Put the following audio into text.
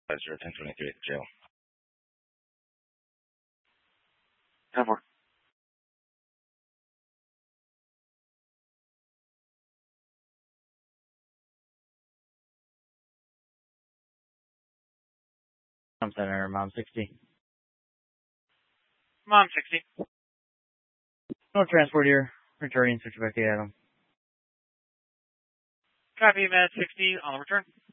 1023 at the jail. 10-4. Mom Center, Mom 60. Mom 60. No transport here. Returning, switch back to Adam. Copy, Med 60 on the return.